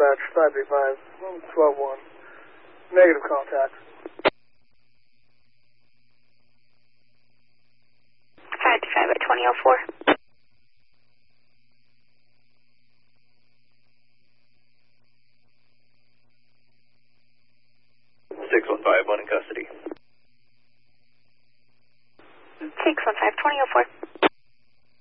dispatch, 535, 12-1. Negative contact. 535 at 2004. 615, one in custody. 615, 2004.